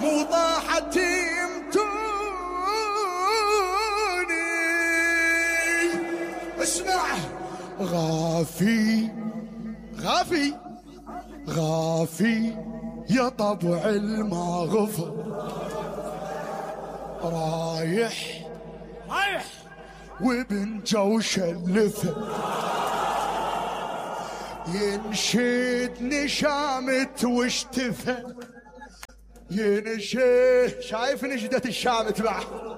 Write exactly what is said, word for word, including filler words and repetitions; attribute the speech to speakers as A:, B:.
A: وضاحت يمتوني. اسمع غافي غافي غافي يا طبع المغفر، رايح رايح وابن جوش اللثة ينشد نشامت واشتفى ينشد. شايف نجدة الشامت بعد